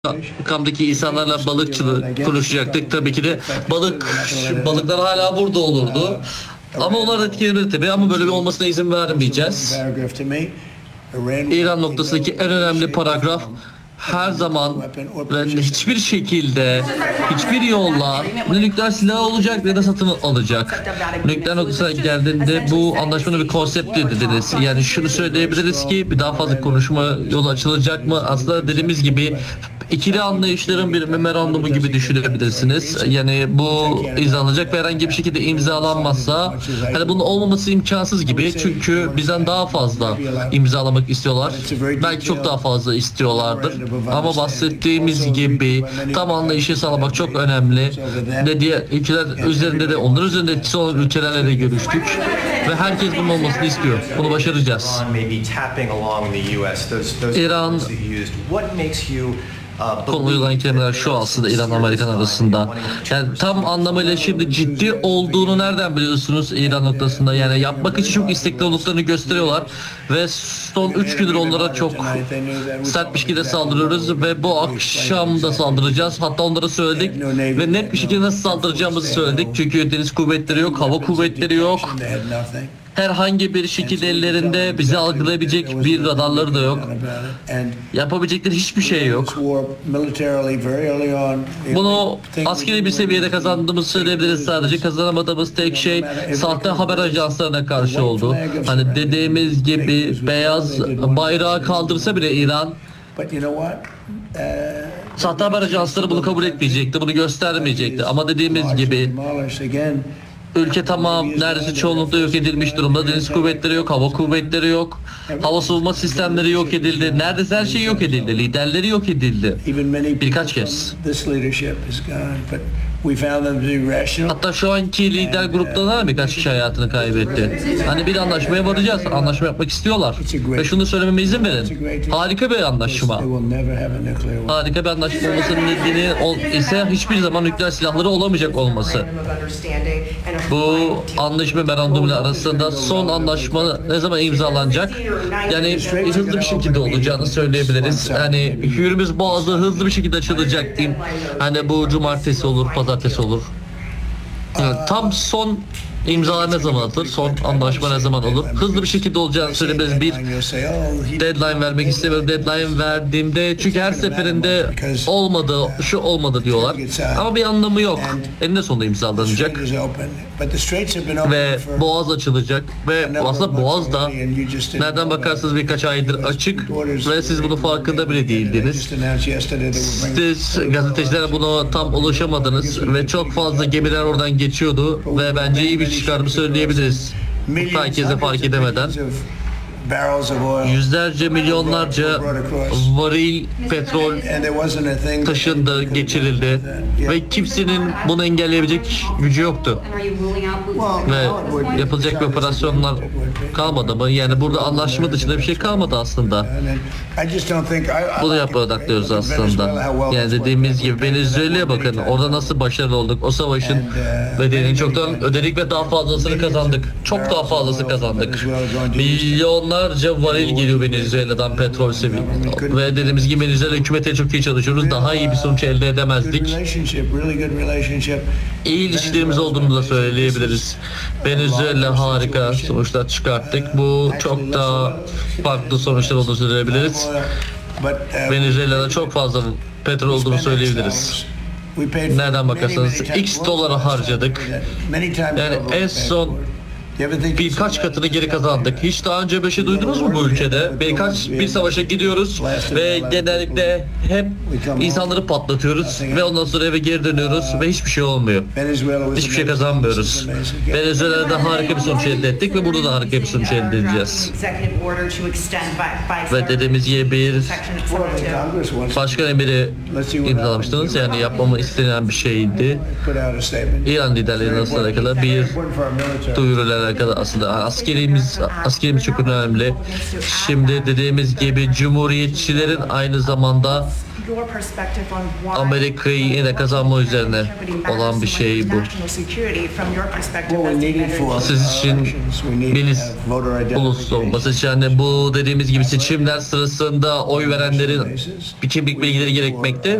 Kam'daki insanlarla balıkçılığı konuşacaktık. Tabii ki de balıklar hala burada olurdu. Ama onlar etkilenir tabii, ama böyle bir olmasına izin vermeyeceğiz. İran noktasındaki en önemli paragraf her zaman ve hiçbir şekilde, hiçbir yolla ne nükleer silah olacak ne de satın alacak. Nükleer noktasına geldiğinde bu anlaşmanın bir konsepti dediniz. Yani şunu söyleyebiliriz ki bir daha fazla konuşma yolu açılacak mı? Aslında dediğimiz gibi ikili anlayışların bir memorandumu gibi düşünebilirsiniz. Yani bu imzalanacak ve herhangi bir şekilde imzalanmazsa hani bunun olmaması imkansız gibi, çünkü bizden daha fazla imzalamak istiyorlar. Belki çok daha fazla istiyorlardır. Ama bahsettiğimiz gibi tam anlayışı sağlamak çok önemli. Ve diğer ülkeler üzerinde de, onlar üzerinde etkisi olan ülkelerle de görüştük. Ve herkes bunun olmasını istiyor. Bunu başaracağız. İran konuyla kelimeler şu aslında İran Amerikan arasında. Yani tam anlamıyla şimdi ciddi olduğunu nereden biliyorsunuz İran noktasında? Yani yapmak için çok istekli olduklarını gösteriyorlar ve son 3 gündür onlara çok sert bir şekilde saldırıyoruz ve bu akşam da saldıracağız. Hatta onlara söyledik ve net bir şekilde nasıl saldıracağımızı söyledik. Çünkü deniz kuvvetleri yok, hava kuvvetleri yok. Herhangi bir şekilde ellerinde bizi algılayabilecek bir radarları da yok. Yapabilecekleri hiçbir şey yok. Bunu askeri bir seviyede kazandığımızı söyleyebiliriz sadece. Kazanamadığımız tek şey sahte haber ajanslarına karşı oldu. Hani dediğimiz gibi beyaz bayrağı kaldırsa bile İran, sahte haber ajansları bunu kabul etmeyecekti, bunu göstermeyecekti. Ama dediğimiz gibi ülke tamam neredeyse çoğunlukla yok edilmiş durumda. Deniz kuvvetleri yok, hava kuvvetleri yok. Hava savunma sistemleri yok edildi. Neredeyse her şey yok edildi. Liderleri yok edildi. Birkaç kez. Hatta şu anki lider gruptan birkaç kişi hayatını kaybetti. Hani bir anlaşmaya varacağız. Anlaşma yapmak istiyorlar. Ve şunu söylememe izin verin. Harika bir anlaşma. Harika bir anlaşma olmasının nedeni ise hiçbir zaman nükleer silahları olamayacak olması. Bu anlaşma memorandumuyla arasında son anlaşma ne zaman imzalanacak? Yani hızlı bir şekilde olacağını söyleyebiliriz. Hani Hürmüz Boğazı hızlı bir şekilde açılacak diyeyim. Hani bu cumartesi olur, pazartesi olur. Yani tam son imzalar ne zaman atılır? Son anlaşma ne zaman olur? Hızlı bir şekilde olacağını söyleyebiliriz. Bir deadline vermek istemiyorum. Deadline verdiğimde, çünkü her seferinde olmadı, şu olmadı diyorlar. Ama bir anlamı yok. Eninde sonunda imzalanacak. Ve Boğaz açılacak. Ve aslında Boğaz da nereden bakarsanız birkaç aydır açık. Ve siz bunun farkında bile değildiniz. Siz gazeteciler buna tam ulaşamadınız. Ve çok fazla gemiler oradan geçiyordu. Ve bence iyi bir çıkarımı söyleyebiliriz. Herkese fark edemeden. Yüzlerce, milyonlarca varil petrol taşındı, geçirildi ve kimsenin bunu engelleyebilecek gücü yoktu. Ve yapılacak bir operasyonlar kalmadı mı? Yani burada anlaşma dışında bir şey kalmadı aslında. Bunu odaklıyoruz aslında. Yani dediğimiz gibi Venezuela'ya bakın. Orada nasıl başarılı olduk. O savaşın bedelini çoktan ödedik ve daha fazlasını kazandık. Çok daha fazlasını kazandık. Milyonlarca varil geliyor Venezuela'dan, petrol seviyesi. Ve dediğimiz gibi Venezuela hükümetiyle çok iyi çalışıyoruz. Daha iyi bir sonuç elde edemezdik. İyi ilişkilerimiz olduğunu da söyleyebiliriz. Venezuela harika sonuçlar çıkarttık. Bu çok daha farklı sonuçlar olduğunu söyleyebiliriz. Venezuela'da çok fazla petrol olduğunu söyleyebiliriz. Nereden bakarsanız X doları harcadık. Yani en son birkaç katını geri kazandık. Hiç daha önce bir şey duydunuz mu bu ülkede? Bir savaşa gidiyoruz ve genellikle hep insanları patlatıyoruz ve ondan sonra eve geri dönüyoruz ve hiçbir şey olmuyor. Hiçbir şey kazanmıyoruz. Venezuela'da harika bir sonuç elde ettik ve burada da harika bir sonuç elde edeceğiz. Ve dediğimiz gibi bir başkan emiri imzalamıştınız. Yani yapmamı istenen bir şeydi. İran liderleri arasında bir duyurular alakalı aslında. Askerimiz çok önemli. Şimdi dediğimiz gibi cumhuriyetçilerin aynı zamanda Amerika'yı yine kazanma üzerine olan bir şey bu. Siz için Beliz uluslu olması için yani bu dediğimiz gibi seçimler sırasında oy verenlerin bir kimlik bilgileri gerekmekte